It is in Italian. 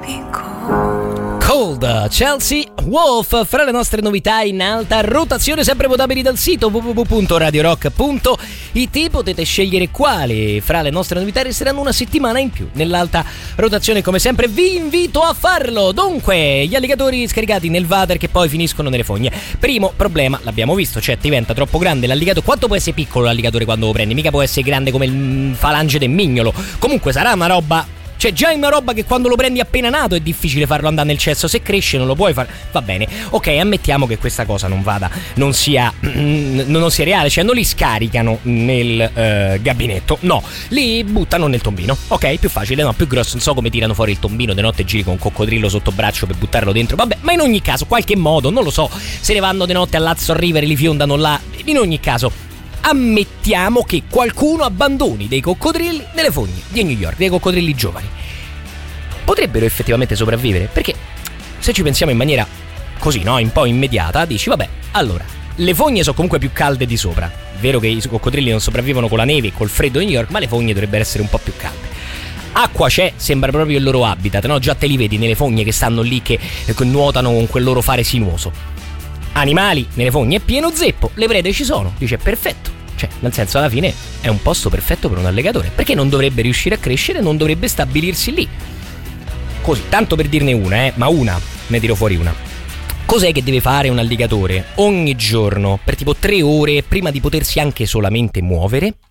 Cold, Chelsea Wolf, fra le nostre novità in alta rotazione, sempre votabili dal sito www.radiorock.it. Potete scegliere quali fra le nostre novità resteranno una settimana in più nell'alta rotazione. Come sempre vi invito a farlo. Dunque, gli alligatori scaricati nel water che poi finiscono nelle fogne. Primo problema, l'abbiamo visto, cioè diventa troppo grande l'alligatore. Quanto può essere piccolo l'alligatore quando lo prendi? Mica può essere grande come il falange del mignolo. Comunque sarà una roba, cioè già è una roba che quando lo prendi appena nato è difficile farlo andare nel cesso. Se cresce non lo puoi fare. Va bene, ok, ammettiamo che questa cosa non sia reale. Cioè non li scaricano nel gabinetto, no, li buttano nel tombino. Ok, più facile, no, più grosso. Non so come tirano fuori il tombino di notte, giri con un coccodrillo sotto braccio per buttarlo dentro. Vabbè, ma in ogni caso, qualche modo, non lo so, se ne vanno di notte all'Hudson River e li fiondano là. In ogni caso, ammettiamo che qualcuno abbandoni dei coccodrilli nelle fogne di New York, dei coccodrilli giovani. Potrebbero effettivamente sopravvivere, perché se ci pensiamo in maniera così, no, un po' immediata, dici vabbè, allora, le fogne sono comunque più calde di sopra. Vero che i coccodrilli non sopravvivono con la neve e col freddo di New York, ma le fogne dovrebbero essere un po' più calde. Acqua c'è, sembra proprio il loro habitat, no? Già te li vedi nelle fogne che stanno lì, che nuotano con quel loro fare sinuoso. Animali nelle fogne è pieno zeppo, le prede ci sono, dice perfetto. Cioè, nel senso, alla fine è un posto perfetto per un alligatore, perché non dovrebbe riuscire a crescere, non dovrebbe stabilirsi lì. Così, tanto per dirne una, ma ne tiro fuori una. Cos'è che deve fare un alligatore ogni giorno per tipo 3 ore prima di potersi anche solamente muovere?